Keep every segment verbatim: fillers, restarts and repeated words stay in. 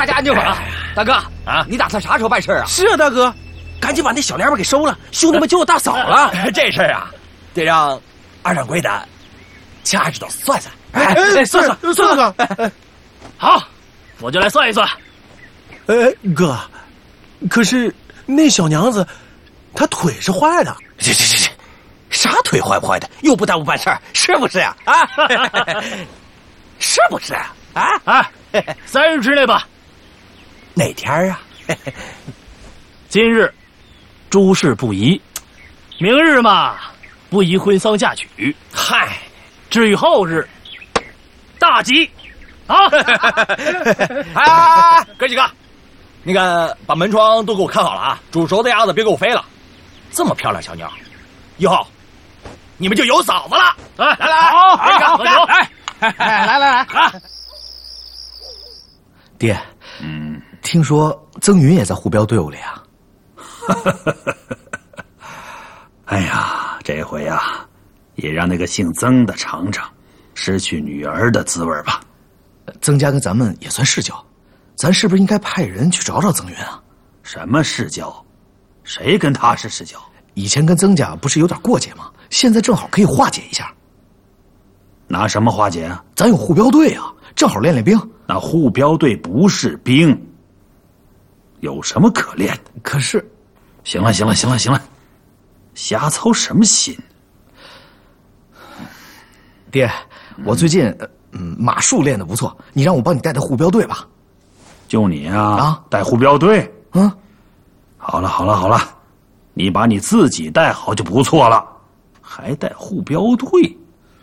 大家安静会儿啊！大哥啊，你打算啥时候办事啊？ 是啊，大哥，赶紧把那小娘们给收了，兄弟们救我大嫂了。 这事儿啊，得让二掌柜的掐指头算算。 哎，算算算算哥。 好，我就来算一算。 哎，哥，可是那小娘子，她腿是坏的。 这这这这，啥腿坏不坏的？又不耽误办事儿，是不是呀？啊，是不是啊？啊， 哎，三日之内吧。 哪天啊？ 今日诸事不宜，明日嘛不宜婚丧嫁娶。 嗨， 至于后日，大吉。啊！ 哎，哥几个，那个把门窗都给我看好了啊！煮熟的鸭子别给我飞了。这么漂亮小妞，以后你们就有嫂子了。 来来来， 好， 喝酒， 喝酒， 哎，来来来啊！ 爹，嗯，听说曾云也在护标队伍里啊。 哎呀，这回啊，也让那个姓曾的尝尝失去女儿的滋味吧。 曾家跟咱们也算世交，咱是不是应该派人去找找曾云啊？ 什么世交？谁跟他是世交？ 以前跟曾家不是有点过节吗？现在正好可以化解一下。 拿什么化解啊？ 咱有护标队啊，正好练练兵。 那护标队不是兵，有什么可练的？ 可是， 行了行了行了行了，瞎操什么心？ 爹，我最近嗯马术练得不错，你让我帮你带带护标队吧。 就你啊啊， 带护标队？ 嗯， 好了好了好了，你把你自己带好就不错了，还带护标队？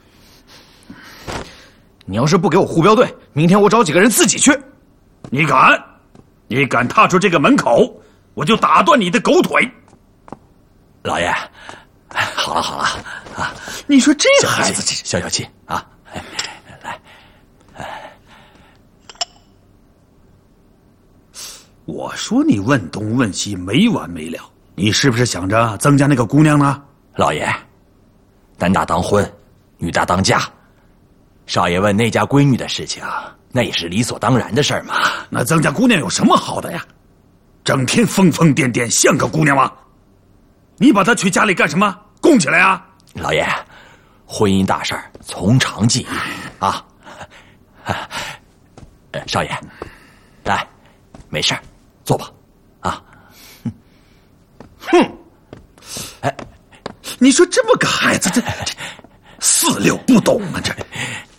你要是不给我护标队，明天我找几个人自己去。 你敢？你敢踏出这个门口，我就打断你的狗腿！ 老爷，好了好了啊！ 你说这个孩子， 消消气啊！来， 我说你问东问西没完没了，你是不是想着曾家那个姑娘呢？ 老爷，男大当婚，女大当嫁。少爷问那家闺女的事情，那也是理所当然的事儿嘛。 那曾家姑娘有什么好的呀？整天疯疯癫癫，像个姑娘吗？你把她娶家里干什么？供起来啊！ 老爷，婚姻大事儿从长计议啊。呃，少爷，来，没事儿，坐吧。啊， 哼，哎，你说这么个孩子，这这四六不懂啊，这。